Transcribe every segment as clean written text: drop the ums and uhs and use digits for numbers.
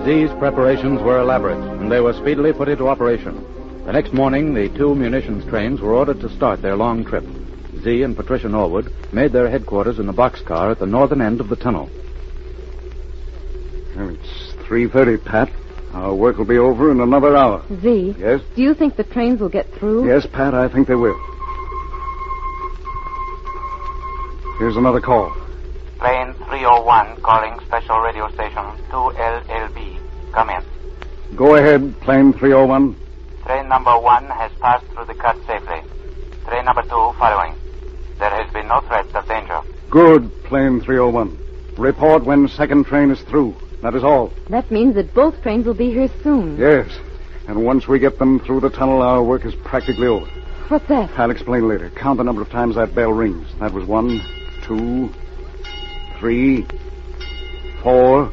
These preparations were elaborate, and they were speedily put into operation. The next morning, the 2 munitions trains were ordered to start their long trip. Z and Patricia Norwood made their headquarters in the boxcar at the northern end of the tunnel. Well, it's 3:30, Pat. Our work will be over in another hour. Z? Yes? Do you think the trains will get through? Yes, Pat, I think they will. Here's another call. Train 301 calling special radio station 2LLB. Come in. Go ahead, plane 301. Train number 1 has passed through the cut safely. Train number 2 following. There has been no threat of danger. Good, plane 301. Report when second train is through. That is all. That means that both trains will be here soon. Yes. And once we get them through the tunnel, our work is practically over. What's that? I'll explain later. Count the number of times that bell rings. That was 1, 2, 3, 4.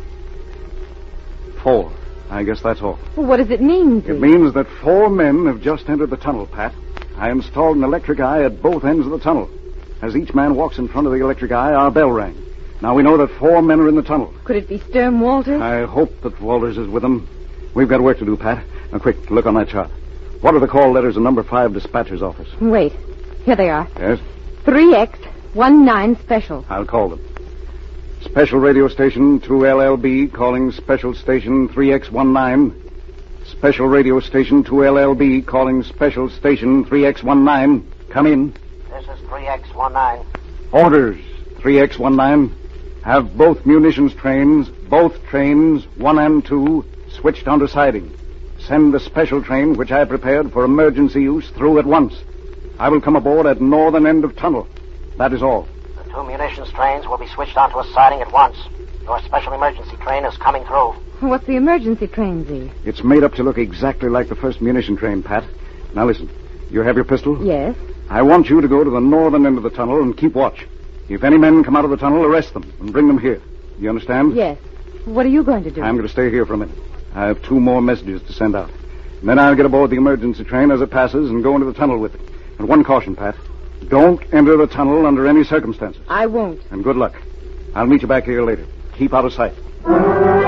4. I guess that's all. Well, what does it mean, Z? It means that 4 men have just entered the tunnel, Pat. I installed an electric eye at both ends of the tunnel. As each man walks in front of the electric eye, our bell rang. Now we know that 4 men are in the tunnel. Could it be Sturm Walters? I hope that Walters is with them. We've got work to do, Pat. Now, quick, look on that chart. What are the call letters in number 5 dispatcher's office? Wait. Here they are. Yes? 3X19 Special. I'll call them. Special radio station 2LLB calling special station 3X19. Special radio station 2LLB calling special station 3X19. Come in. This is 3X19. Orders 3X19. Have both munitions trains, both trains 1 and 2, switched onto siding. Send the special train, which I prepared for emergency use, through at once. I will come aboard at northern end of tunnel. That is all. The 2 munitions trains will be switched onto a siding at once. Your special emergency train is coming through. What's the emergency train, Z? It's made up to look exactly like the first munition train, Pat. Now listen. You have your pistol? Yes. I want you to go to the northern end of the tunnel and keep watch. If any men come out of the tunnel, arrest them and bring them here. You understand? Yes. What are you going to do? I'm going to stay here for a minute. I have 2 more messages to send out. And then I'll get aboard the emergency train as it passes and go into the tunnel with it. And one caution, Pat. Don't enter the tunnel under any circumstances. I won't. And good luck. I'll meet you back here later. Keep out of sight.